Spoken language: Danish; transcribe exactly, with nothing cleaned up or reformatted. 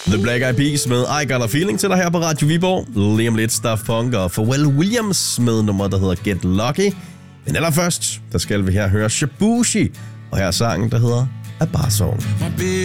The Black Eyed Peas med I Got a Feeling til dig her på Radio Viborg. Lige om lidt Daft Punk og Pharrell Williams med nummer, der hedder Get Lucky. Men allerførst, der skal vi her høre Shabushi. Og her er sangen, der hedder A Bar Song.